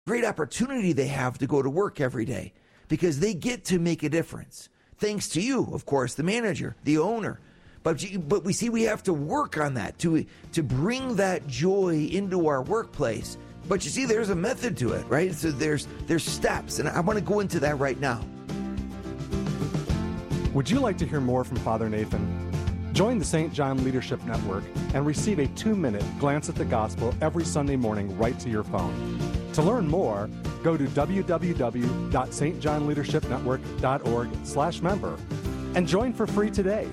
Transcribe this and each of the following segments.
great opportunity they have to go to work every day because they get to make a difference. Thanks to you, of course, the manager, the owner. But we see we have to work on that to bring that joy into our workplace. But you see, there's a method to it, right? So there's steps, and I want to go into that right now. Would you like to hear more from Father Nathan? Join the St. John Leadership Network and receive a 2-minute glance at the gospel every Sunday morning right to your phone. To learn more, go to www.stjohnleadershipnetwork.org/member and join for free today.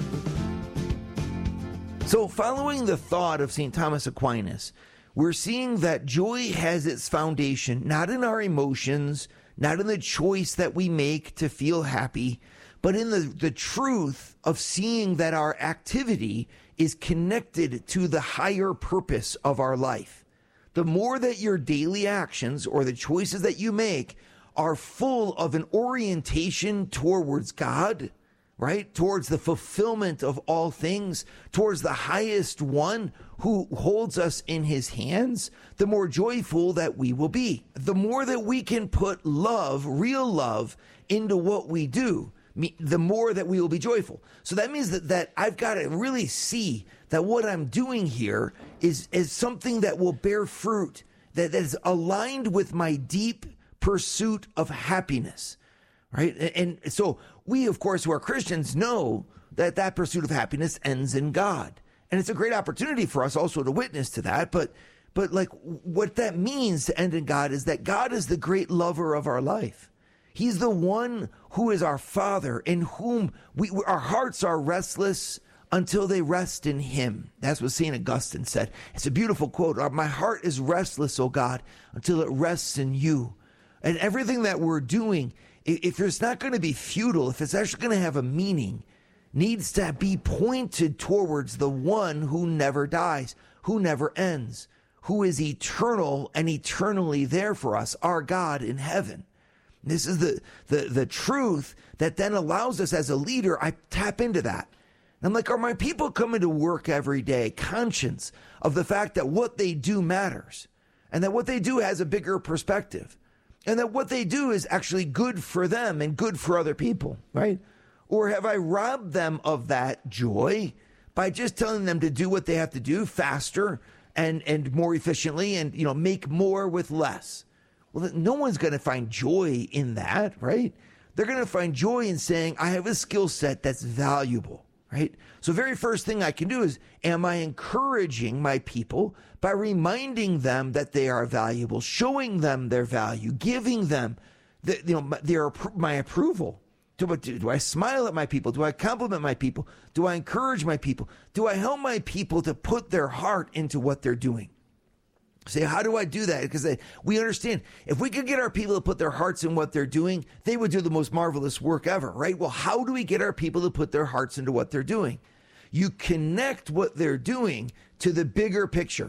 So following the thought of St. Thomas Aquinas, we're seeing that joy has its foundation not in our emotions, not in the choice that we make to feel happy, but in the truth of seeing that our activity is connected to the higher purpose of our life. The more that your daily actions or the choices that you make are full of an orientation towards God, right? Towards the fulfillment of all things, towards the highest one who holds us in his hands, the more joyful that we will be. The more that we can put love, real love, into what we do, the more that we will be joyful. So that means that I've got to really see that what I'm doing here is something that will bear fruit, that is aligned with my deep pursuit of happiness, right? And so we, of course, who are Christians, know that pursuit of happiness ends in God. And it's a great opportunity for us also to witness to that. But like what that means to end in God is that God is the great lover of our life. He's the one who is our Father, in whom our hearts are restless until they rest in him. That's what St. Augustine said. It's a beautiful quote. My heart is restless, O God, until it rests in you. And everything that we're doing, if it's not going to be futile, if it's actually going to have a meaning, needs to be pointed towards the one who never dies, who never ends, who is eternal and eternally there for us, our God in heaven. This is the truth that then allows us as a leader, I tap into that. And I'm like, are my people coming to work every day conscious of the fact that what they do matters and that what they do has a bigger perspective and that what they do is actually good for them and good for other people, right? Or have I robbed them of that joy by just telling them to do what they have to do faster and more efficiently and, make more with less? Well, no one's going to find joy in that, right? They're going to find joy in saying, I have a skill set that's valuable, right? So very first thing I can do is, am I encouraging my people by reminding them that they are valuable, showing them their value, giving them my approval? Do I smile at my people? Do I compliment my people? Do I encourage my people? Do I help my people to put their heart into what they're doing? Say, how do I do that? Because we understand if we could get our people to put their hearts in what they're doing, they would do the most marvelous work ever, right? Well, how do we get our people to put their hearts into what they're doing? You connect what they're doing to the bigger picture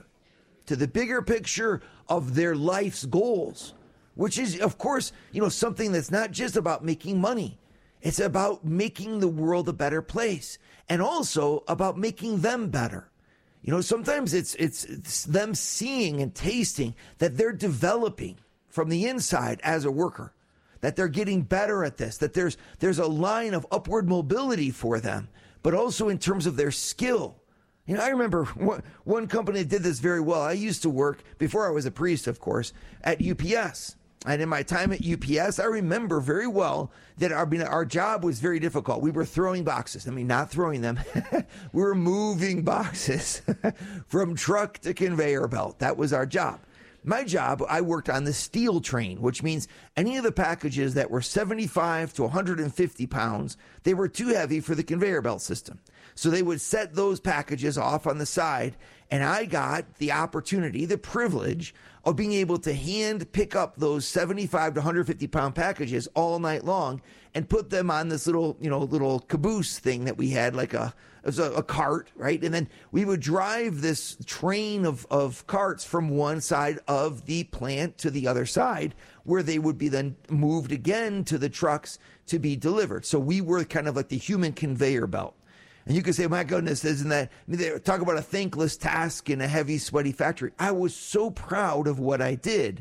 of their life's goals, which is, of course, something that's not just about making money. It's about making the world a better place and also about making them better. Sometimes it's them seeing and tasting that they're developing from the inside as a worker, that they're getting better at this, that there's a line of upward mobility for them, but also in terms of their skill. I remember one company that did this very well. I used to work, before I was a priest, of course, at UPS. And in my time at UPS, I remember very well that our job was very difficult. We were throwing boxes. Not throwing them. We were moving boxes from truck to conveyor belt. That was our job. My job, I worked on the steel train, which means any of the packages that were 75 to 150 pounds, they were too heavy for the conveyor belt system. So they would set those packages off on the side, and I got the opportunity, the privilege of being able to hand pick up those 75 to 150 pound packages all night long and put them on this little caboose thing that we had, like a cart, right? And then we would drive this train of carts from one side of the plant to the other side, where they would be then moved again to the trucks to be delivered. So we were kind of like the human conveyor belt. And you could say, my goodness, isn't that, they talk about a thankless task in a heavy, sweaty factory. I was so proud of what I did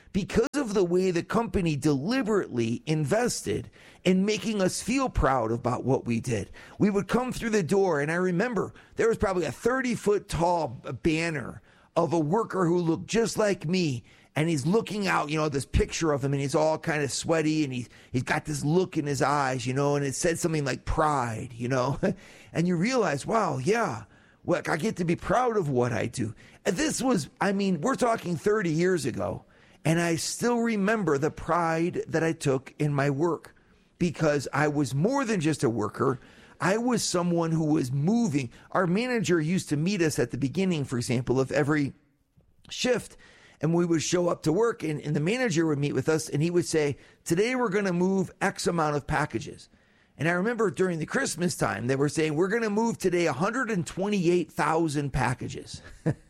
because of the way the company deliberately invested in making us feel proud about what we did. We would come through the door, and I remember there was probably a 30-foot tall banner of a worker who looked just like me, and he's looking out, this picture of him, and he's all kind of sweaty, and he's got this look in his eyes, and it said something like pride, and you realize, wow, yeah, well, I get to be proud of what I do. And this was, we're talking 30 years ago, and I still remember the pride that I took in my work, because I was more than just a worker. I was someone who was moving. Our manager used to meet us at the beginning, for example, of every shift, and we would show up to work, and the manager would meet with us, and he would say, today we're going to move X amount of packages. And I remember during the Christmas time, they were saying, we're going to move today 128,000 packages.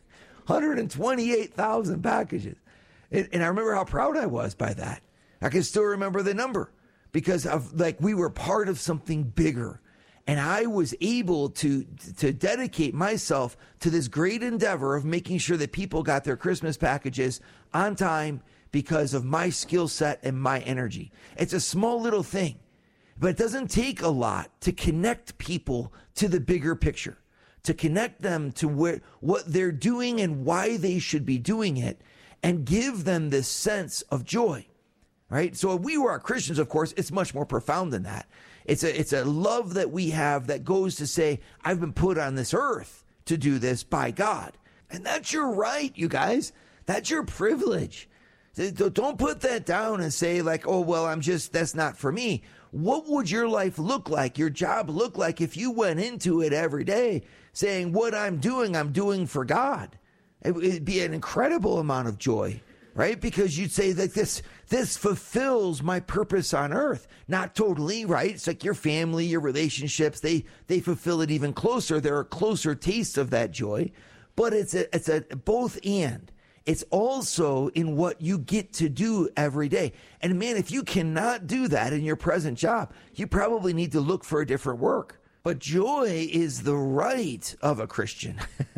128,000 packages. And I remember how proud I was by that. I can still remember the number because we were part of something bigger. And I was able to dedicate myself to this great endeavor of making sure that people got their Christmas packages on time because of my skill set and my energy. It's a small little thing, but it doesn't take a lot to connect people to the bigger picture, to connect them to what they're doing and why they should be doing it, and give them this sense of joy, right? So if we are Christians, of course, it's much more profound than that. It's a love that we have that goes to say, I've been put on this earth to do this by God. And that's your right, you guys. That's your privilege. Don't put that down and say like, oh, well, that's not for me. What would your life look like, your job look like if you went into it every day saying what I'm doing for God? It'd be an incredible amount of joy, right? Because you'd say that this fulfills my purpose on earth. Not totally, right? It's like your family, your relationships, they fulfill it even closer. There are closer tastes of that joy, but it's a both and. It's also in what you get to do every day. And man, if you cannot do that in your present job, you probably need to look for a different work. But joy is the right of a Christian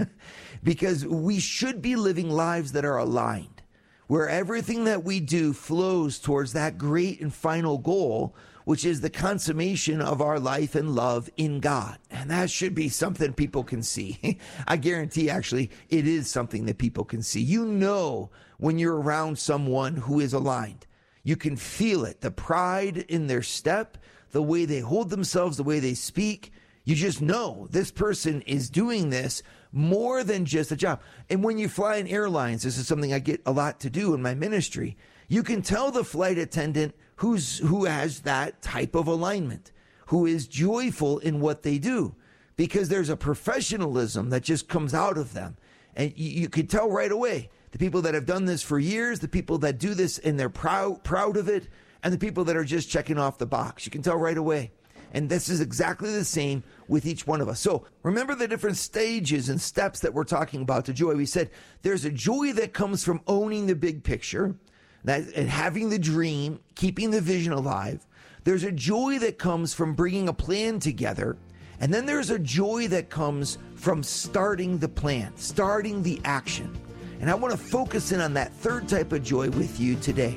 because we should be living lives that are aligned, where everything that we do flows towards that great and final goal, which is the consummation of our life and love in God. And that should be something people can see. I guarantee, actually, it is something that people can see. You know when you're around someone who is aligned. You can feel it, the pride in their step, the way they hold themselves, the way they speak. You just know this person is doing this more than just a job. And when you fly in airlines, this is something I get a lot to do in my ministry. You can tell the flight attendant who has that type of alignment, who is joyful in what they do, because there's a professionalism that just comes out of them. And you can tell right away the people that have done this for years, the people that do this and they're proud of it, and the people that are just checking off the box. You can tell right away. And this is exactly the same with each one of us. So remember the different stages and steps that we're talking about to joy. We said there's a joy that comes from owning the big picture, and having the dream, keeping the vision alive. There's a joy that comes from bringing a plan together. And then there's a joy that comes from starting the plan, starting the action. And I want to focus in on that third type of joy with you today.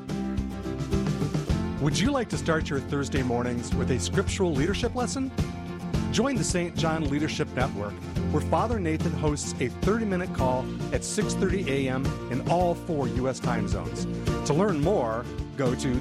Would you like to start your Thursday mornings with a scriptural leadership lesson? Join the St. John Leadership Network, where Father Nathan hosts a 30-minute call at 6:30 a.m. in all 4 U.S. time zones. To learn more, go to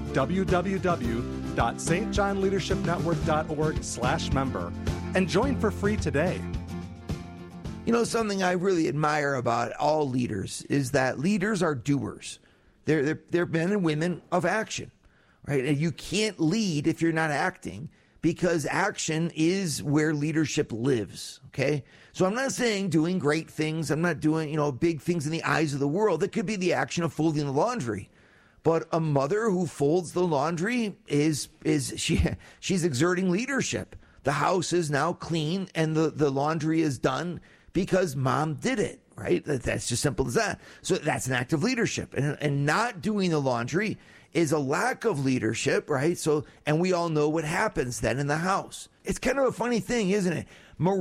www.stjohnleadershipnetwork.org/member and join for free today. You know, something I really admire about all leaders is that leaders are doers. They're men and women of action, right? And you can't lead if you're not acting, because action is where leadership lives, okay? So I'm not saying doing great things. I'm not doing, big things in the eyes of the world. That could be the action of folding the laundry. But a mother who folds the laundry she's exerting leadership. The house is now clean and the laundry is done because mom did it, right? That's just simple as that. So that's an act of leadership. And not doing the laundry is a lack of leadership, right? So, and we all know what happens then in the house. It's kind of a funny thing, isn't it?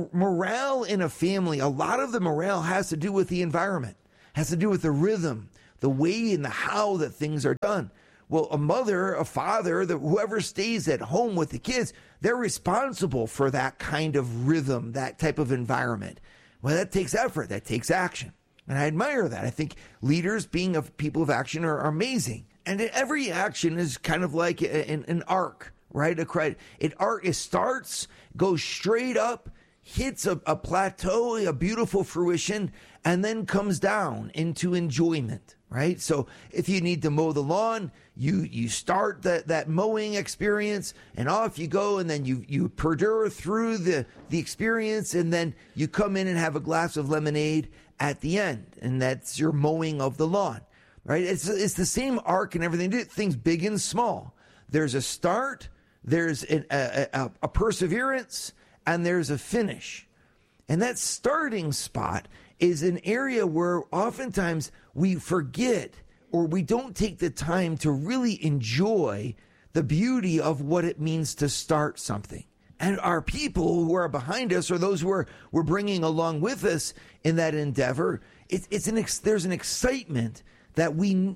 Morale in a family, a lot of the morale has to do with the environment, has to do with the rhythm, the way and the how that things are done. Well, a mother, a father, whoever stays at home with the kids, they're responsible for that kind of rhythm, that type of environment. Well, that takes effort. That takes action. And I admire that. I think leaders being people of action are amazing. And every action is kind of like an arc, right? It starts, goes straight up, hits a plateau, a beautiful fruition, and then comes down into enjoyment, right? So if you need to mow the lawn, you start that mowing experience, and off you go, and then you perdure through the experience, and then you come in and have a glass of lemonade at the end, and that's your mowing of the lawn, right? It's the same arc and everything. Things big and small. There's a start, there's a perseverance, and there's a finish. And that starting spot is an area where oftentimes we forget or we don't take the time to really enjoy the beauty of what it means to start something. And our people who are behind us, or those who we're bringing along with us in that endeavor, there's an excitement that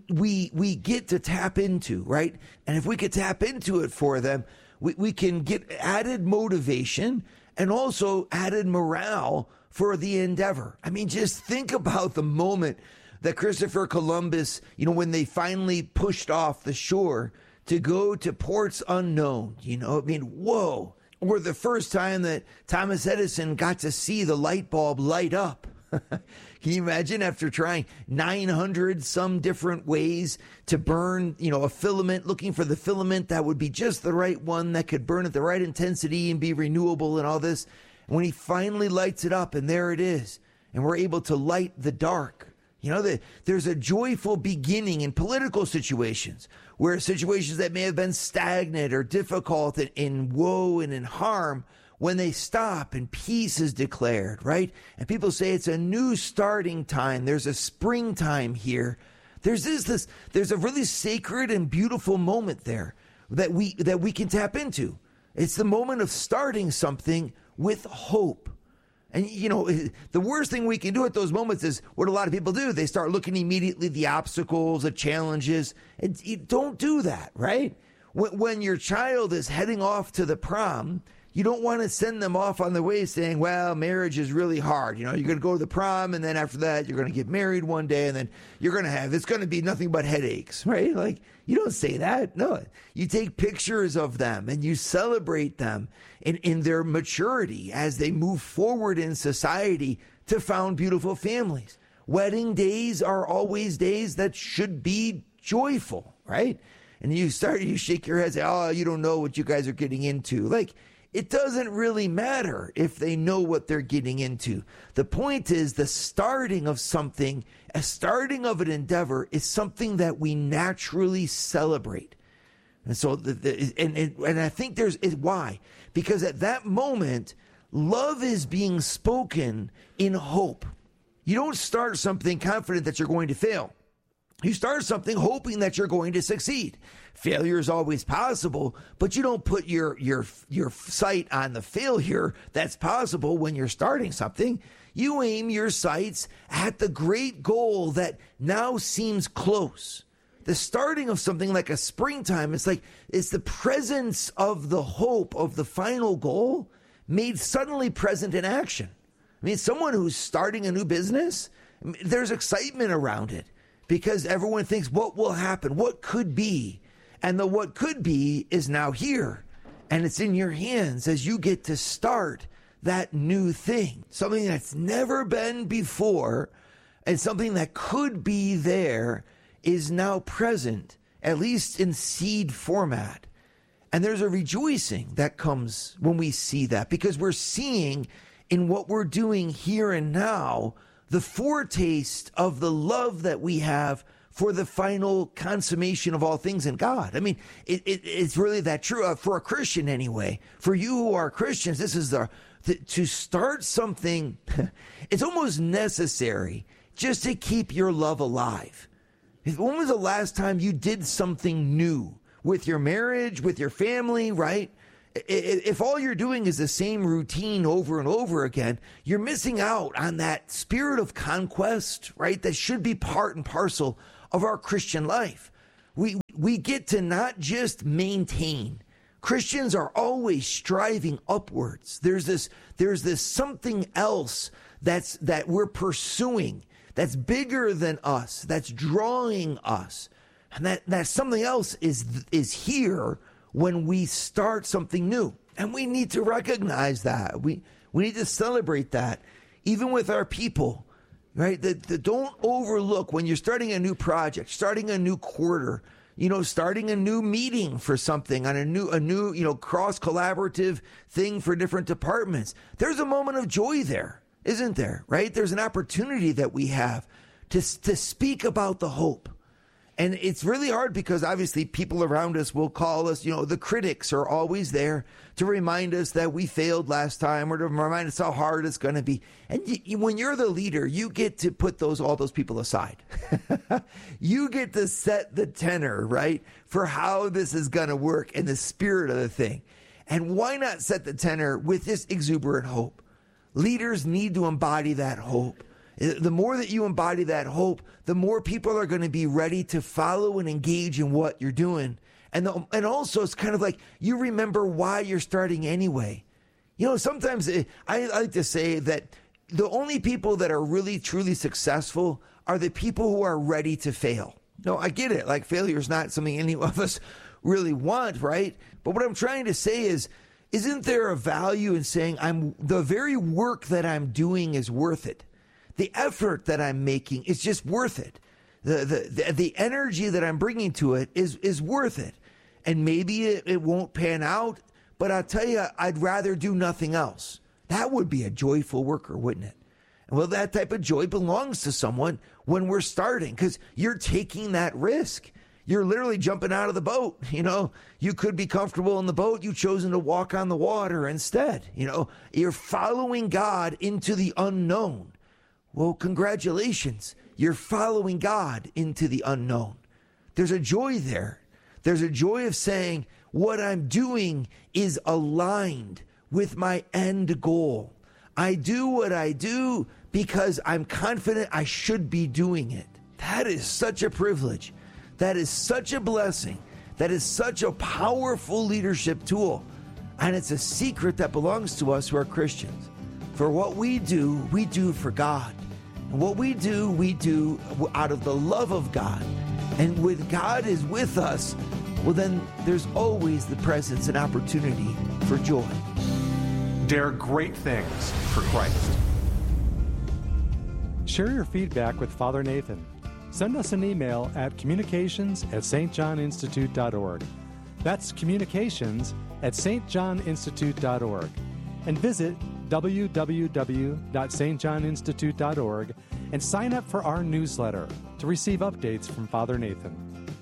we get to tap into, right? And if we could tap into it for them, we can get added motivation and also added morale for the endeavor. I mean, just think about the moment that Christopher Columbus, when they finally pushed off the shore to go to ports unknown, whoa. Or the first time that Thomas Edison got to see the light bulb light up. Can you imagine, after trying 900 some different ways to burn, a filament, looking for the filament that would be just the right one that could burn at the right intensity and be renewable and all this. And when he finally lights it up, and there it is, and we're able to light the dark. There's a joyful beginning in political situations, where situations that may have been stagnant or difficult and in woe and in harm, when they stop and peace is declared, right? And people say it's a new starting time. There's a springtime here. There's a really sacred and beautiful moment there that we can tap into. It's the moment of starting something with hope. And, the worst thing we can do at those moments is what a lot of people do. They start looking immediately at the obstacles, the challenges. And you don't do that, right? When your child is heading off to the prom, you don't want to send them off on the way saying, well, marriage is really hard. You're going to go to the prom, and then after that, you're going to get married one day, and then it's going to be nothing but headaches, right? Like, you don't say that. No, you take pictures of them and you celebrate them in their maturity as they move forward in society to found beautiful families. Wedding days are always days that should be joyful, right? And you shake your head and say, oh, you don't know what you guys are getting into. Like, it doesn't really matter if they know what they're getting into. The point is, the starting of something, a starting of an endeavor, is something that we naturally celebrate. And so, and I think why? Because at that moment, love is being spoken in hope. You don't start something confident that you're going to fail. You start something hoping that you're going to succeed. Failure is always possible, but you don't put your sight on the failure that's possible when you're starting something. You aim your sights at the great goal that now seems close. The starting of something like a springtime, it's the presence of the hope of the final goal made suddenly present in action. I mean, someone who's starting a new business, there's excitement around it. Because everyone thinks, what will happen? What could be? And the what could be is now here. And it's in your hands as you get to start that new thing. Something that's never been before, and something that could be there is now present, at least in seed format. And there's a rejoicing that comes when we see that, because we're seeing in what we're doing here and now the foretaste of the love that we have for the final consummation of all things in God. I mean, it's really that true for a Christian anyway. For you who are Christians, this is to start something. It's almost necessary just to keep your love alive. When was the last time you did something new with your marriage, with your family, right? If all you're doing is the same routine over and over again, you're missing out on that spirit of conquest, right? That should be part and parcel of our Christian life. We get to not just maintain. Christians are always striving upwards. There's this something else that we're pursuing, that's bigger than us, that's drawing us. And that something else is here when we start something new. And we need to recognize that. We need to celebrate that, even with our people, right? Don't overlook when you're starting a new project, starting a new quarter, starting a new meeting for something on a new cross collaborative thing for different departments. There's a moment of joy there, isn't there? Right? There's an opportunity that we have to speak about the hope. And it's really hard because obviously people around us will call us, the critics are always there to remind us that we failed last time or to remind us how hard it's going to be. And when you're the leader, you get to put all those people aside. You get to set the tenor, right, for how this is going to work and the spirit of the thing. And why not set the tenor with this exuberant hope? Leaders need to embody that hope. The more that you embody that hope, the more people are going to be ready to follow and engage in what you're doing. And also, it's kind of like you remember why you're starting anyway. Sometimes I like to say that the only people that are really, truly successful are the people who are ready to fail. No, I get it. Like, failure is not something any of us really want, right? But what I'm trying to say is, isn't there a value in saying the very work that I'm doing is worth it? The effort that I'm making is just worth it. The energy that I'm bringing to it is worth it. And maybe it won't pan out, but I'll tell you, I'd rather do nothing else. That would be a joyful worker, wouldn't it? And well, that type of joy belongs to someone when we're starting, because you're taking that risk. You're literally jumping out of the boat. You could be comfortable in the boat. You've chosen to walk on the water instead. You're following God into the unknown. Well, congratulations. You're following God into the unknown. There's a joy there. There's a joy of saying what I'm doing is aligned with my end goal. I do what I do because I'm confident I should be doing it. That is such a privilege. That is such a blessing. That is such a powerful leadership tool. And it's a secret that belongs to us who are Christians. For what we do for God. And what we do out of the love of God. And when God is with us, well, then there's always the presence and opportunity for joy. Dare great things for Christ. Share your feedback with Father Nathan. Send us an email at communications@stjohninstitute.org. That's communications@stjohninstitute.org. And visit www.stjohninstitute.org and sign up for our newsletter to receive updates from Father Nathan.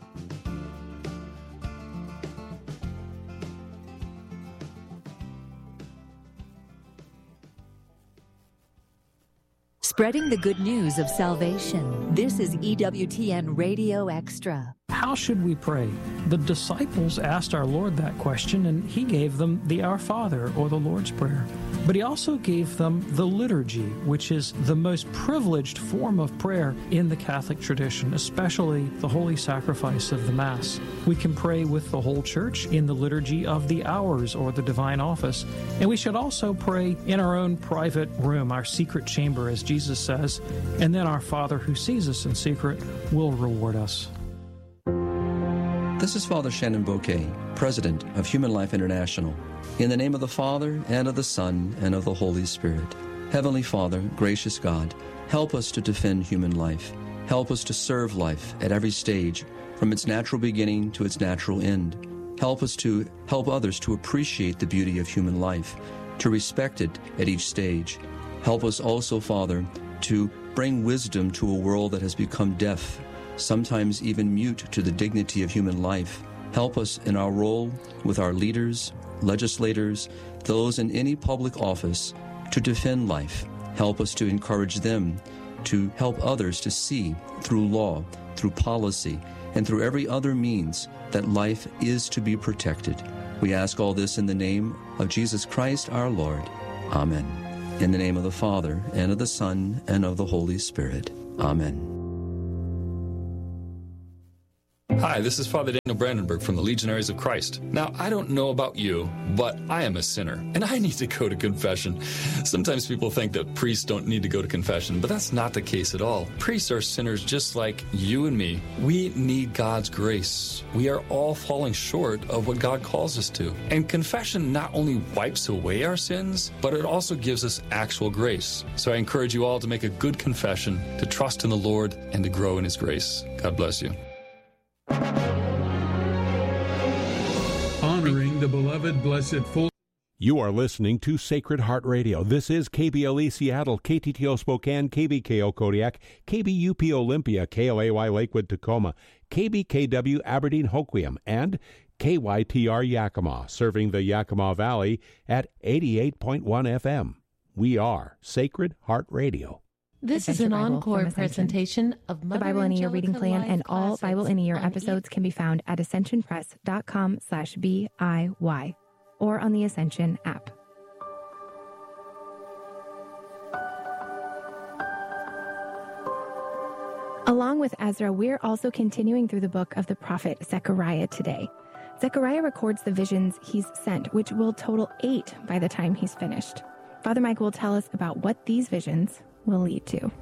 Spreading the good news of salvation. This is EWTN Radio Extra. How should we pray? The disciples asked our Lord that question, and he gave them the Our Father, or the Lord's Prayer. But he also gave them the liturgy, which is the most privileged form of prayer in the Catholic tradition, especially the holy sacrifice of the Mass. We can pray with the whole Church in the liturgy of the hours, or the divine office. And we should also pray in our own private room, our secret chamber, as Jesus says, and then our Father who sees us in secret will reward us. This is Father Shannon Bouquet, President of Human Life International. In the name of the Father, and of the Son, and of the Holy Spirit. Heavenly Father, gracious God, help us to defend human life. Help us to serve life at every stage, from its natural beginning to its natural end. Help us to help others to appreciate the beauty of human life, to respect it at each stage. Help us also, Father, to bring wisdom to a world that has become deaf, sometimes even mute to the dignity of human life. Help us in our role with our leaders, legislators, those in any public office, to defend life. Help us to encourage them to help others to see through law, through policy, and through every other means that life is to be protected. We ask all this in the name of Jesus Christ our Lord. Amen. In the name of the Father, and of the Son, and of the Holy Spirit. Amen. Hi, this is Father Daniel Brandenburg from the Legionaries of Christ. Now, I don't know about you, but I am a sinner, and I need to go to confession. Sometimes people think that priests don't need to go to confession, but that's not the case at all. Priests are sinners just like you and me. We need God's grace. We are all falling short of what God calls us to. And confession not only wipes away our sins, but it also gives us actual grace. So I encourage you all to make a good confession, to trust in the Lord, and to grow in His grace. God bless you. Honoring the beloved, blessed, full. You are listening to Sacred Heart Radio. This is KBLE Seattle, KTTO Spokane, KBKO Kodiak, KBUP Olympia, KLAY Lakewood Tacoma, KBKW Aberdeen Hoquiam, and KYTR Yakima, serving the Yakima Valley at 88.1 FM. We are Sacred Heart Radio. This is an encore presentation of the Bible in a Year reading plan, and all Bible in a Year episodes can be found at ascensionpress.com/BIY or on the Ascension app. Along with Ezra, we're also continuing through the book of the prophet Zechariah today. Zechariah records the visions he's sent, which will total 8 by the time he's finished. Father Mike will tell us about what these visions will lead to.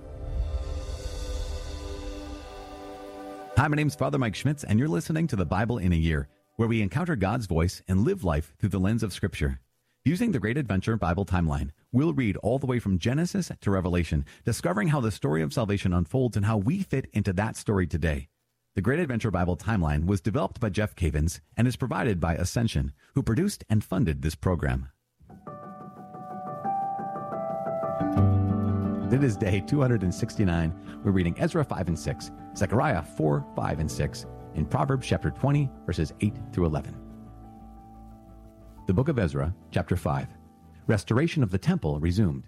Hi, my name's Father Mike Schmitz, and you're listening to the Bible in a Year, where we encounter God's voice and live life through the lens of Scripture. Using the Great Adventure Bible Timeline, we'll read all the way from Genesis to Revelation, discovering how the story of salvation unfolds and how we fit into that story today. The Great Adventure Bible Timeline was developed by Jeff Cavins and is provided by Ascension, who produced and funded this program. It is day 269. We're reading Ezra 5 and 6, Zechariah 4, 5, and 6, and Proverbs chapter 20, verses 8 through 11. The book of Ezra, chapter 5. Restoration of the temple resumed.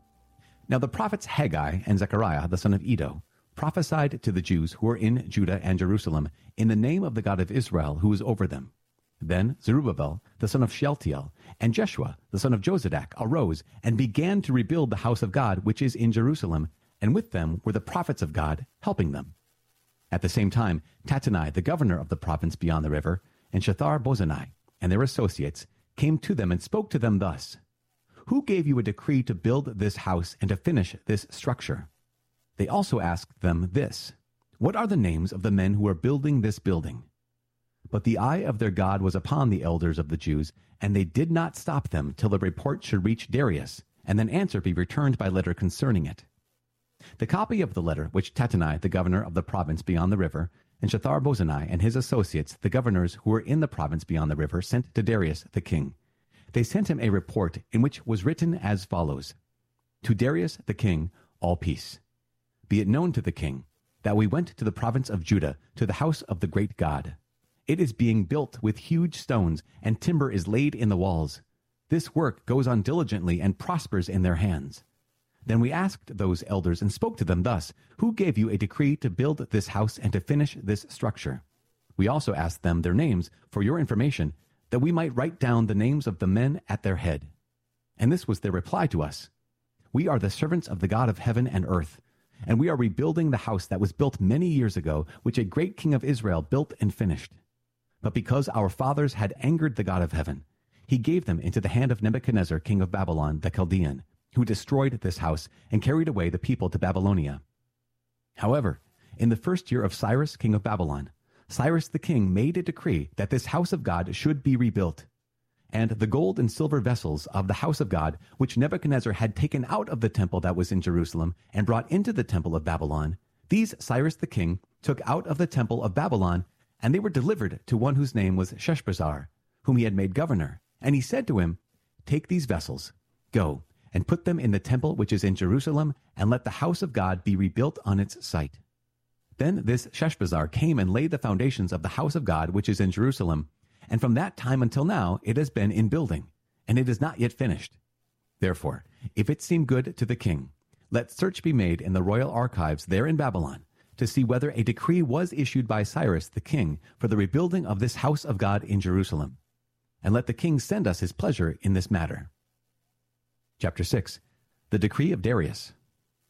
Now the prophets Haggai and Zechariah, the son of Iddo, prophesied to the Jews who were in Judah and Jerusalem in the name of the God of Israel who is over them. Then Zerubbabel, the son of Shealtiel, and Jeshua, the son of Jozadak, arose and began to rebuild the house of God which is in Jerusalem, and with them were the prophets of God, helping them. At the same time, Tattenai, the governor of the province beyond the river, and Shethar-Bozenai, and their associates, came to them and spoke to them thus: Who gave you a decree to build this house and to finish this structure? They also asked them this: What are the names of the men who are building this building? But the eye of their God was upon the elders of the Jews, and they did not stop them till the report should reach Darius, and then answer be returned by letter concerning it. The copy of the letter which Tattenai, the governor of the province beyond the river, and Shethar-Bozenai and his associates, the governors who were in the province beyond the river, sent to Darius the king. They sent him a report in which was written as follows: To Darius the king, all peace. Be it known to the king that we went to the province of Judah, to the house of the great God. It is being built with huge stones, and timber is laid in the walls. This work goes on diligently and prospers in their hands. Then we asked those elders and spoke to them thus: Who gave you a decree to build this house and to finish this structure? We also asked them their names for your information, that we might write down the names of the men at their head. And this was their reply to us: We are the servants of the God of heaven and earth, and we are rebuilding the house that was built many years ago, which a great king of Israel built and finished. But because our fathers had angered the God of heaven, he gave them into the hand of Nebuchadnezzar, king of Babylon, the Chaldean, who destroyed this house and carried away the people to Babylonia. However, in the first year of Cyrus, king of Babylon, Cyrus the king made a decree that this house of God should be rebuilt. And the gold and silver vessels of the house of God, which Nebuchadnezzar had taken out of the temple that was in Jerusalem and brought into the temple of Babylon, these Cyrus the king took out of the temple of Babylon, and they were delivered to one whose name was Sheshbazzar, whom he had made governor. And he said to him, Take these vessels, go, and put them in the temple which is in Jerusalem, and let the house of God be rebuilt on its site. Then this Sheshbazzar came and laid the foundations of the house of God which is in Jerusalem, and from that time until now it has been in building, and it is not yet finished. Therefore, if it seem good to the king, let search be made in the royal archives there in Babylon, to see whether a decree was issued by Cyrus the king for the rebuilding of this house of God in Jerusalem. And let the king send us his pleasure in this matter. Chapter 6. The decree of Darius.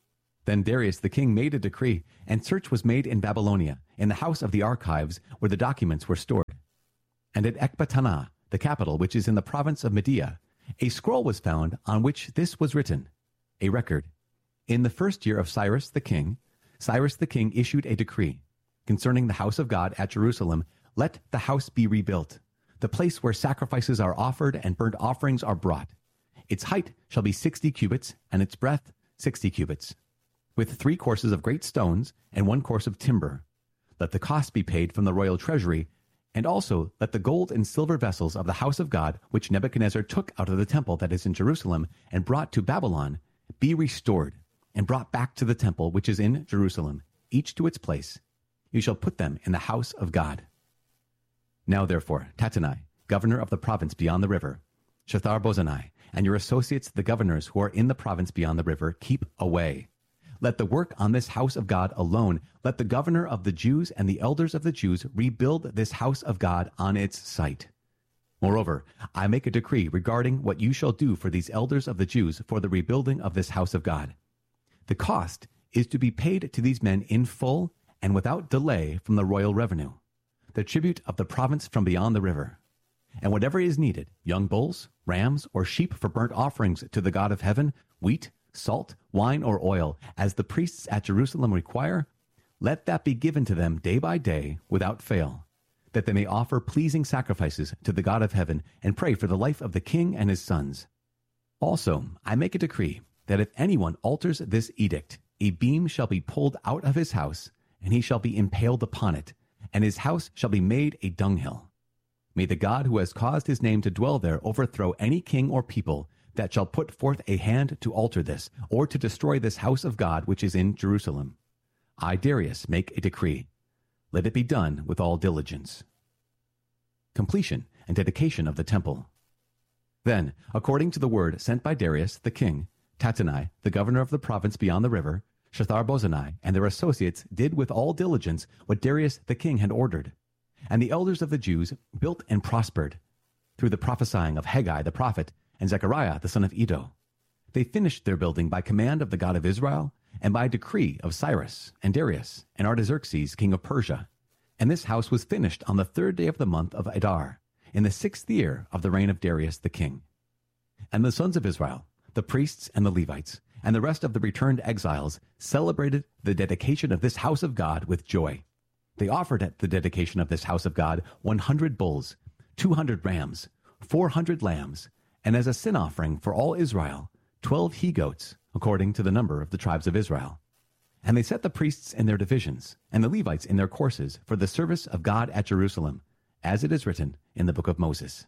Then Darius the king made a decree, and search was made in Babylonia, in the house of the archives, where the documents were stored. And at Ecbatana, the capital, which is in the province of Media, a scroll was found on which this was written, a record. In the first year of Cyrus the king issued a decree concerning the house of God at Jerusalem. Let the house be rebuilt, the place where sacrifices are offered and burnt offerings are brought. Its height shall be 60 cubits, and its breadth 60 cubits, with 3 courses of great stones and 1 course of timber. Let the cost be paid from the royal treasury, and also let the gold and silver vessels of the house of God, which Nebuchadnezzar took out of the temple that is in Jerusalem and brought to Babylon, be restored and brought back to the temple which is in Jerusalem, each to its place. You shall put them in the house of God. Now therefore, Tattenai, governor of the province beyond the river, Shethar-bozenai, and your associates, the governors who are in the province beyond the river, keep away. Let the work on this house of God alone, let the governor of the Jews and the elders of the Jews rebuild this house of God on its site. Moreover, I make a decree regarding what you shall do for these elders of the Jews for the rebuilding of this house of God. The cost is to be paid to these men in full and without delay from the royal revenue, the tribute of the province from beyond the river. And whatever is needed, young bulls, rams, or sheep for burnt offerings to the God of heaven, wheat, salt, wine, or oil, as the priests at Jerusalem require, let that be given to them day by day without fail, that they may offer pleasing sacrifices to the God of heaven and pray for the life of the king and his sons. Also, I make a decree that if anyone alters this edict, a beam shall be pulled out of his house, and he shall be impaled upon it, and his house shall be made a dunghill. May the God who has caused his name to dwell there overthrow any king or people that shall put forth a hand to alter this, or to destroy this house of God which is in Jerusalem. I, Darius, make a decree. Let it be done with all diligence. Completion and dedication of the temple. Then, according to the word sent by Darius the king, Tattenai, the governor of the province beyond the river, Shethar-bozenai, and their associates did with all diligence what Darius the king had ordered. And the elders of the Jews built and prospered, through the prophesying of Haggai the prophet and Zechariah the son of Iddo. They finished their building by command of the God of Israel, and by decree of Cyrus and Darius and Artaxerxes king of Persia. And this house was finished on the 3rd day of the month of Adar, in the 6th year of the reign of Darius the king. And the sons of Israel, the priests and the Levites, and the rest of the returned exiles, celebrated the dedication of this house of God with joy. They offered at the dedication of this house of God 100 bulls, 200 rams, 400 lambs, and as a sin offering for all Israel, 12 he-goats, according to the number of the tribes of Israel. And they set the priests in their divisions, and the Levites in their courses, for the service of God at Jerusalem, as it is written in the book of Moses.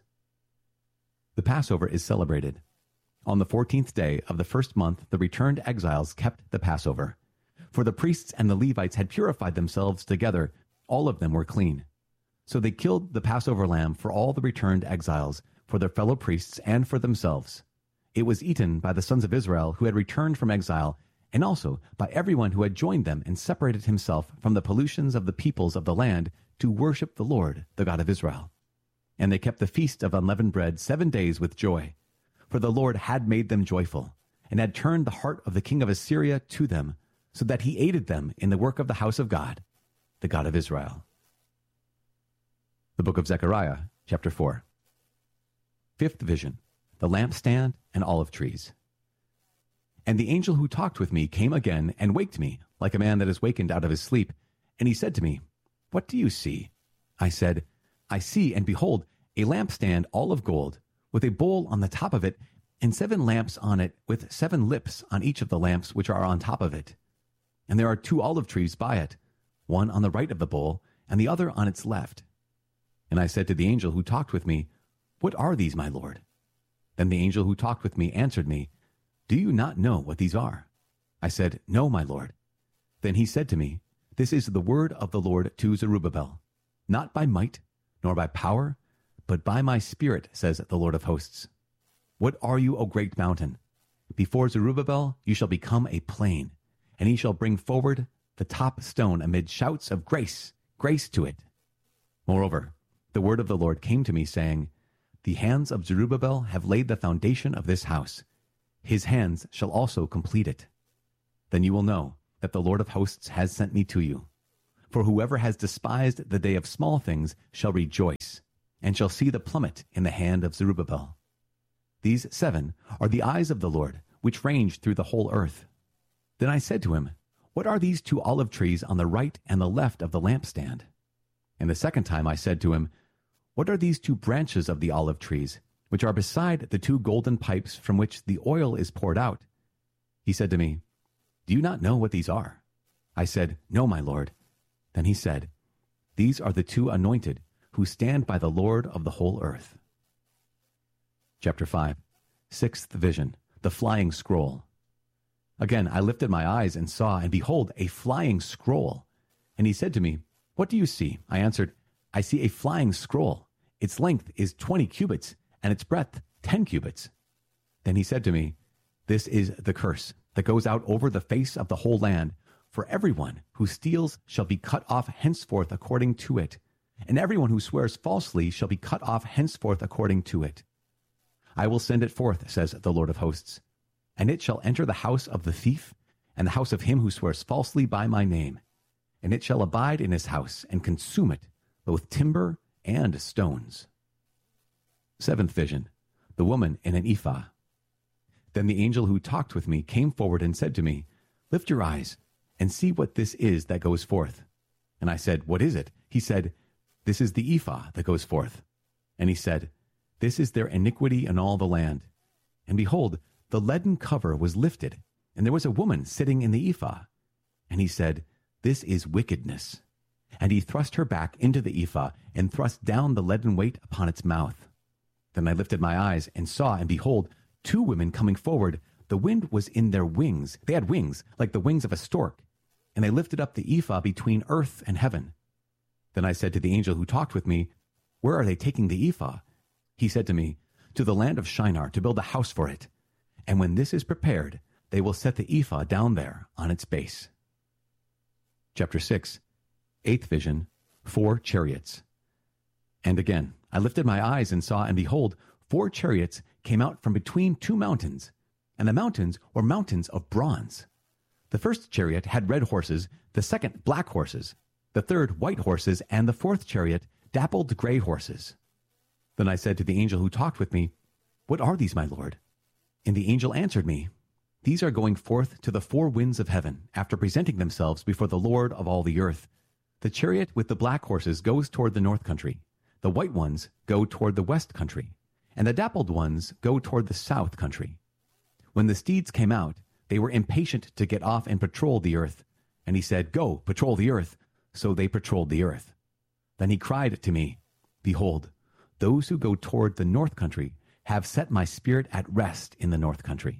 The Passover is celebrated. On the 14th day of the first month, the returned exiles kept the Passover. For the priests and the Levites had purified themselves together, all of them were clean. So they killed the Passover lamb for all the returned exiles, for their fellow priests and for themselves. It was eaten by the sons of Israel who had returned from exile, and also by everyone who had joined them and separated himself from the pollutions of the peoples of the land to worship the Lord, the God of Israel. And they kept the feast of unleavened bread 7 days with joy, for the Lord had made them joyful, and had turned the heart of the king of Assyria to them, so that he aided them in the work of the house of God, the God of Israel. The book of Zechariah, chapter 4. 5th vision, the lampstand and olive trees. And the angel who talked with me came again and waked me, like a man that is wakened out of his sleep. And he said to me, What do you see? I said, I see, and behold, a lampstand all of gold, with a bowl on the top of it, and 7 lamps on it, with 7 lips on each of the lamps which are on top of it. And there are 2 olive trees by it, one on the right of the bowl, and the other on its left. And I said to the angel who talked with me, What are these, my lord? Then the angel who talked with me answered me, Do you not know what these are? I said, No, my lord. Then he said to me, This is the word of the Lord to Zerubbabel, not by might, nor by power, but by my spirit, says the Lord of hosts. What are you, O great mountain? Before Zerubbabel you shall become a plain, and he shall bring forward the top stone amid shouts of grace, grace to it. Moreover, the word of the Lord came to me, saying, The hands of Zerubbabel have laid the foundation of this house. His hands shall also complete it. then you will know that the Lord of hosts has sent me to you. For whoever has despised the day of small things shall rejoice, and shall see the plummet in the hand of Zerubbabel. These 7 are the eyes of the Lord, which range through the whole earth. Then I said to him, What are these 2 olive trees on the right and the left of the lampstand? And the second time I said to him, What are these 2 branches of the olive trees, which are beside the 2 golden pipes from which the oil is poured out? He said to me, Do you not know what these are? I said, No, my Lord. Then he said, These are the 2 anointed who stand by the Lord of the whole earth. Chapter 5. 6th vision, the flying scroll. Again I lifted my eyes and saw, and behold, a flying scroll. And he said to me, What do you see? I answered, I see a flying scroll. Its length is 20 cubits, and its breadth 10 cubits. Then he said to me, This is the curse that goes out over the face of the whole land. For everyone who steals shall be cut off henceforth according to it, and everyone who swears falsely shall be cut off henceforth according to it. I will send it forth, says the Lord of hosts, and it shall enter the house of the thief, and the house of him who swears falsely by my name, and it shall abide in his house, and consume it, both timber and stones. 7th vision, the woman in an ephah. Then the angel who talked with me came forward and said to me, Lift your eyes, and see what this is that goes forth. And I said, What is it? He said, This is the ephah that goes forth. And he said, This is their iniquity in all the land. And behold, the leaden cover was lifted, and there was a woman sitting in the ephah. And he said, This is wickedness. And he thrust her back into the ephah, and thrust down the leaden weight upon its mouth. Then I lifted my eyes, and saw, and behold, 2 women coming forward. The wind was in their wings. They had wings, like the wings of a stork. And they lifted up the ephah between earth and heaven. Then I said to the angel who talked with me, Where are they taking the ephah? He said to me, To the land of Shinar, to build a house for it. And when this is prepared, they will set the ephah down there on its base. Chapter 6. 8th vision, 4 chariots. And again, I lifted my eyes and saw, and behold, 4 chariots came out from between 2 mountains, and the mountains were mountains of bronze. The first chariot had red horses, the second black horses, the third white horses, and the 4th chariot dappled gray horses. Then I said to the angel who talked with me, What are these, my Lord? And the angel answered me, These are going forth to the 4 winds of heaven, after presenting themselves before the Lord of all the earth. The chariot with the black horses goes toward the north country, the white ones go toward the west country, and the dappled ones go toward the south country. When the steeds came out, they were impatient to get off and patrol the earth. And he said, Go, patrol the earth. So they patrolled the earth. Then he cried to me, Behold, those who go toward the north country have set my spirit at rest in the north country.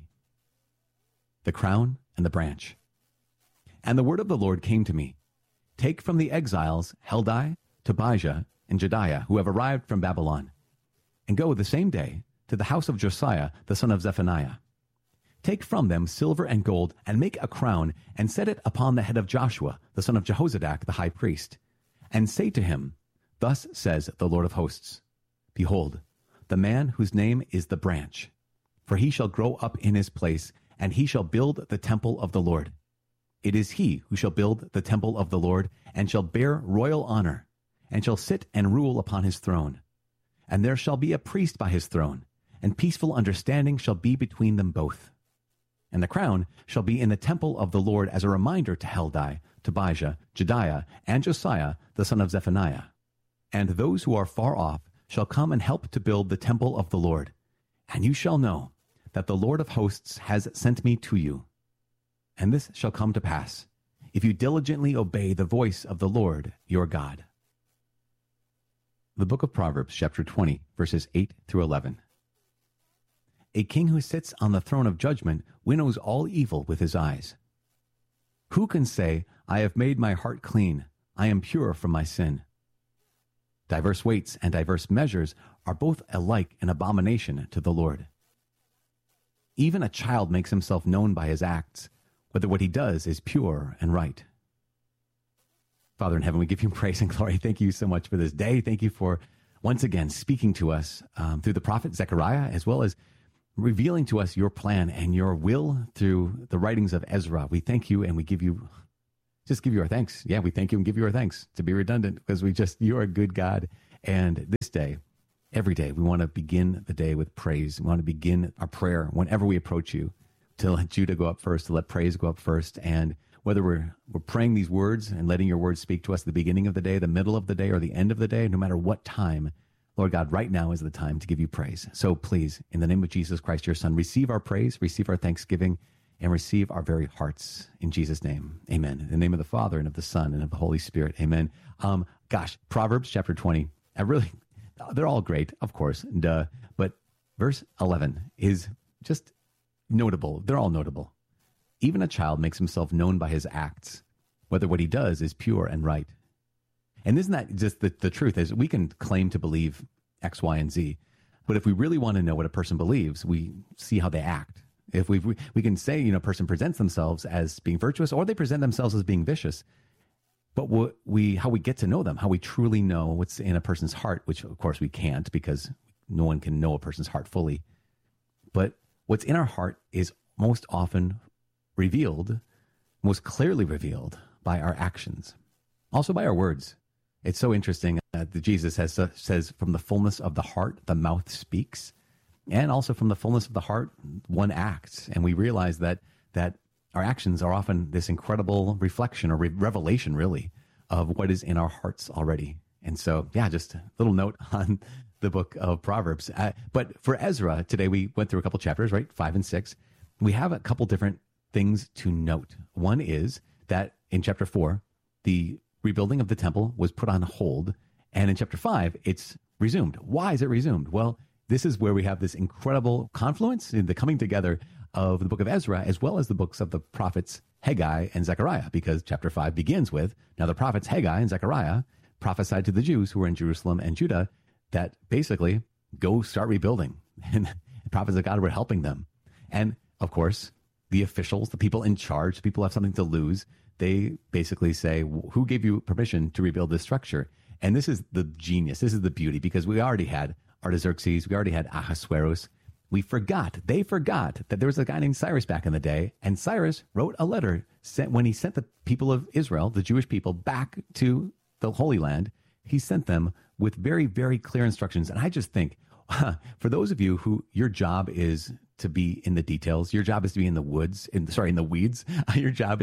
The crown and the branch. And the word of the Lord came to me, Take from the exiles Heldai, Tobijah, and Jedaiah, who have arrived from Babylon, and go the same day to the house of Josiah, the son of Zephaniah. Take from them silver and gold, and make a crown, and set it upon the head of Joshua, the son of Jehozadak, the high priest. And say to him, Thus says the Lord of hosts, Behold, the man whose name is the branch, for he shall grow up in his place, and he shall build the temple of the Lord. It is he who shall build the temple of the Lord, and shall bear royal honor, and shall sit and rule upon his throne. And there shall be a priest by his throne, and peaceful understanding shall be between them both. And the crown shall be in the temple of the Lord as a reminder to Heldai, Tobijah, Jedaiah, and Josiah, the son of Zephaniah. And those who are far off shall come and help to build the temple of the Lord. And you shall know that the Lord of hosts has sent me to you. And this shall come to pass, if you diligently obey the voice of the Lord your God. The book of Proverbs, chapter 20, verses 8 through 11. A king who sits on the throne of judgment winnows all evil with his eyes. Who can say, I have made my heart clean, I am pure from my sin? Diverse weights and diverse measures are both alike an abomination to the Lord. Even a child makes himself known by his acts, whether what he does is pure and right. Father in heaven, we give you praise and glory. Thank you so much for this day. Thank you for once again speaking to us through the prophet Zechariah, as well as revealing to us your plan and your will through the writings of Ezra. We thank you and we give you our thanks. Yeah, we thank you and give you our thanks, to be redundant, because you are a good God. And this day, every day, we want to begin the day with praise. We want to begin our prayer whenever we approach you, to let Judah go up first, to let praise go up first. And whether we're praying these words and letting your words speak to us at the beginning of the day, the middle of the day, or the end of the day, no matter what time, Lord God, right now is the time to give you praise. So please, in the name of Jesus Christ, your Son, receive our praise, receive our thanksgiving, and receive our very hearts. In Jesus' name, amen. In the name of the Father, and of the Son, and of the Holy Spirit, amen. Proverbs chapter 20. They're all great, of course, but verse 11 is just notable. They're all notable. Even a child makes himself known by his acts, whether what he does is pure and right. And isn't that just the truth? Is we can claim to believe X, Y, and Z, but if we really want to know what a person believes, we see how they act. If we can say, a person presents themselves as being virtuous, or they present themselves as being vicious, but how we get to know them, how we truly know what's in a person's heart, which of course we can't, because no one can know a person's heart fully. But what's in our heart is most often revealed, most clearly revealed by our actions, also by our words. It's so interesting that Jesus says, from the fullness of the heart, the mouth speaks. And also from the fullness of the heart, one acts. And we realize that our actions are often this incredible reflection or revelation, really, of what is in our hearts already. And so, just a little note on the book of Proverbs. But for Ezra, today we went through a couple chapters, right? 5 and 6. We have a couple different things to note. One is that in chapter 4, the rebuilding of the temple was put on hold. And in chapter 5, it's resumed. Why is it resumed? Well, this is where we have this incredible confluence in the coming together of the book of Ezra, as well as the books of the prophets Haggai and Zechariah, because chapter 5 begins with, now the prophets Haggai and Zechariah prophesied to the Jews who were in Jerusalem and Judah that basically go start rebuilding. And the prophets of God were helping them. And of course, the officials, the people in charge, the people who have something to lose, they basically say, who gave you permission to rebuild this structure? And this is the genius. This is the beauty, because we already had Artaxerxes, we already had Ahasuerus. They forgot that there was a guy named Cyrus back in the day, and Cyrus wrote a letter when he sent the people of Israel, the Jewish people, back to the Holy Land. He sent them with very, very clear instructions. And I just think, for those of you who your job is to be in the details, your job is to be in the weeds. Your job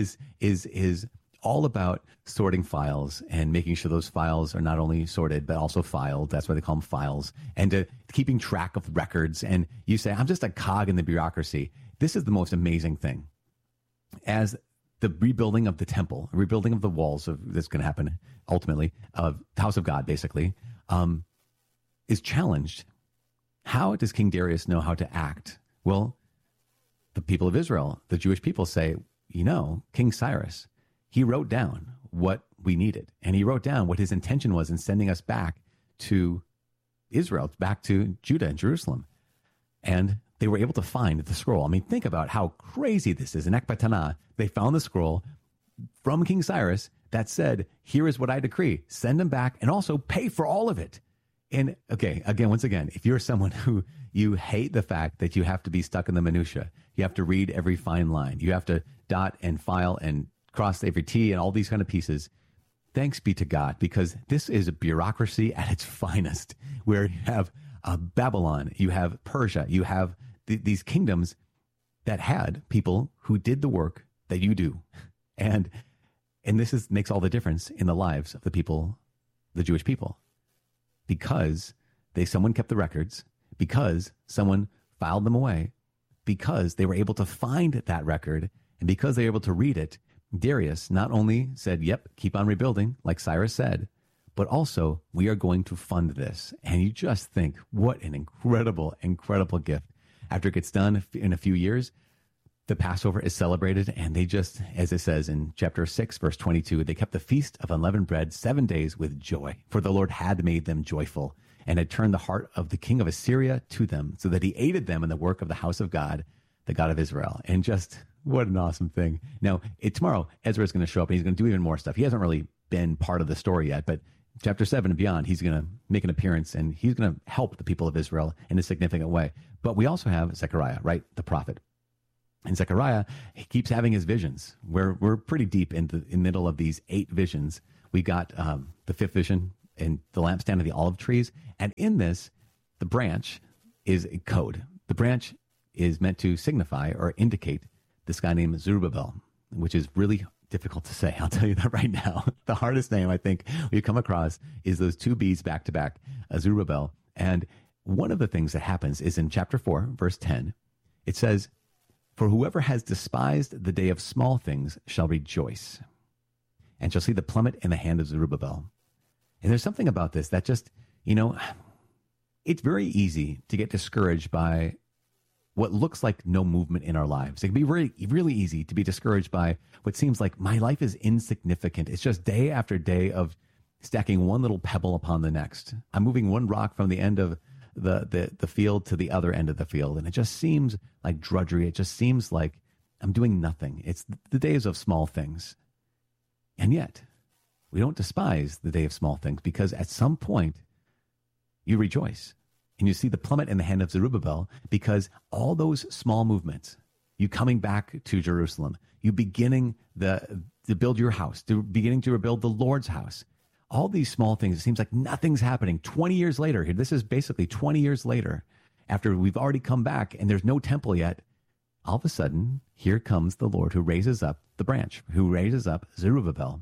is all about sorting files and making sure those files are not only sorted, but also filed. That's why they call them files. And keeping track of records. And you say, I'm just a cog in the bureaucracy. This is the most amazing thing. As the rebuilding of the temple, rebuilding of the walls that's going to happen ultimately, of the house of God, basically, is challenged. How does King Darius know how to act? Well, the people of Israel, the Jewish people say, King Cyrus, he wrote down what we needed. And he wrote down what his intention was in sending us back to Israel, back to Judah and Jerusalem. And they were able to find the scroll. I mean, think about how crazy this is. In Ecbatana, they found the scroll from King Cyrus that said, here is what I decree. Send them back and also pay for all of it. And once again, if you're someone who you hate the fact that you have to be stuck in the minutia, you have to read every fine line, you have to dot and file and cross every T and all these kind of pieces, thanks be to God, because this is a bureaucracy at its finest, where you have Babylon, you have Persia, you have these kingdoms that had people who did the work that you do. And this makes all the difference in the lives of the people, the Jewish people, because someone kept the records, because someone filed them away, because they were able to find that record, and because they were able to read it. Darius not only said, yep, keep on rebuilding, like Cyrus said, but also, we are going to fund this. And you just think, what an incredible, incredible gift. After it gets done in a few years, the Passover is celebrated, and they just, as it says in chapter 6, verse 22, they kept the feast of unleavened bread 7 days with joy, for the Lord had made them joyful, and had turned the heart of the king of Assyria to them, so that he aided them in the work of the house of God, the God of Israel. And just, what an awesome thing. Now, tomorrow, Ezra is going to show up, and he's going to do even more stuff. He hasn't really been part of the story yet, but chapter 7 and beyond, he's going to make an appearance and he's going to help the people of Israel in a significant way. But we also have Zechariah, right? The prophet. And Zechariah, he keeps having his visions. We're pretty deep in the middle of these 8 visions. We got the 5th vision in the lampstand of the olive trees. And in this, the branch is a code. The branch is meant to signify or indicate this guy named Zerubbabel, which is really difficult to say. I'll tell you that right now. The hardest name I think we've come across is those 2 B's back to back, Zerubbabel. And one of the things that happens is in chapter 4, verse 10, it says, "For whoever has despised the day of small things shall rejoice, and shall see the plummet in the hand of Zerubbabel." And there's something about this that just, it's very easy to get discouraged by what looks like no movement in our lives. It can be really, really easy to be discouraged by what seems like my life is insignificant. It's just day after day of stacking one little pebble upon the next. I'm moving one rock from the end of the field to the other end of the field. And it just seems like drudgery. It just seems like I'm doing nothing. It's the days of small things. And yet, we don't despise the day of small things, because at some point, you rejoice. And you see the plummet in the hand of Zerubbabel, because all those small movements, you coming back to Jerusalem, you beginning to build your house, beginning to rebuild the Lord's house, all these small things, it seems like nothing's happening. 20 years later, this is basically 20 years later, after we've already come back and there's no temple yet, all of a sudden, here comes the Lord who raises up the branch, who raises up Zerubbabel.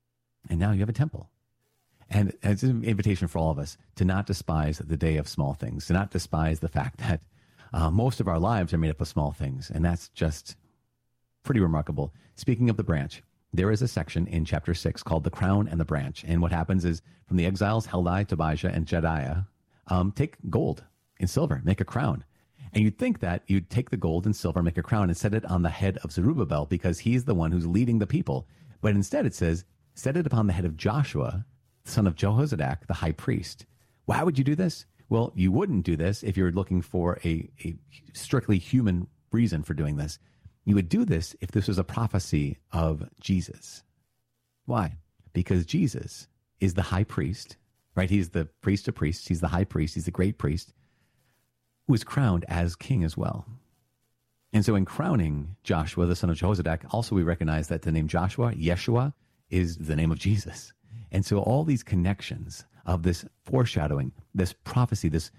And now you have a temple. And it's an invitation for all of us to not despise the day of small things, to not despise the fact that most of our lives are made up of small things. And that's just pretty remarkable. Speaking of the branch, there is a section in chapter 6 called The Crown and the Branch. And what happens is, from the exiles, Heldai, Tobijah, and Jedaiah, take gold and silver, make a crown. And you'd think that you'd take the gold and silver, make a crown, and set it on the head of Zerubbabel, because he's the one who's leading the people. But instead it says, set it upon the head of Joshua, son of Jehozadak, the high priest. Why would you do this? Well, you wouldn't do this if you're looking for a strictly human reason for doing this. You would do this if this was a prophecy of Jesus. Why? Because Jesus is the high priest, right? He's the priest of priests. He's the high priest. He's the great priest who is crowned as king as well. And so in crowning Joshua, the son of Jehozadak, also we recognize that the name Joshua, Yeshua, is the name of Jesus. And so all these connections of this foreshadowing, this prophecy, this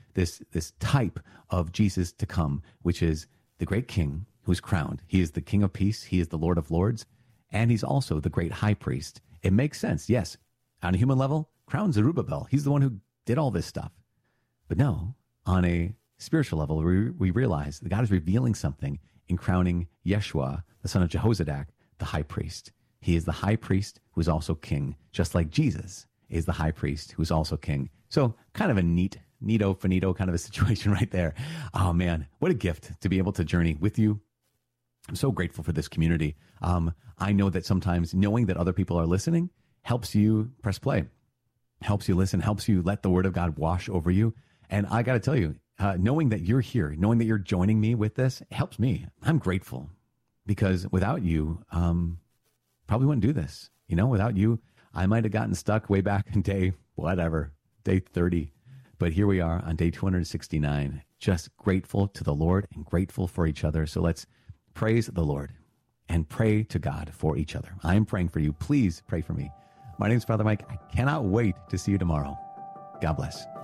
type of Jesus to come, which is the great king who's crowned. He is the King of Peace. He is the Lord of Lords. And he's also the great high priest. It makes sense. Yes, on a human level, crown Zerubbabel. He's the one who did all this stuff. But no, on a spiritual level, we realize that God is revealing something in crowning Yeshua, the son of Jehozadak, the high priest. He is the high priest who is also king, just like Jesus is the high priest who is also king. So kind of a neato finito kind of a situation right there. Oh man, what a gift to be able to journey with you. I'm so grateful for this community. I know that sometimes knowing that other people are listening helps you press play, helps you listen, helps you let the word of God wash over you. And I got to tell you, knowing that you're here, knowing that you're joining me with this, helps me. I'm grateful, because without you, probably wouldn't do this. Without you, I might have gotten stuck way back in day 30. But here we are on day 269, just grateful to the Lord and grateful for each other. So let's praise the Lord and pray to God for each other. I am praying for you. Please pray for me. My name is Father Mike. I cannot wait to see you tomorrow. God bless.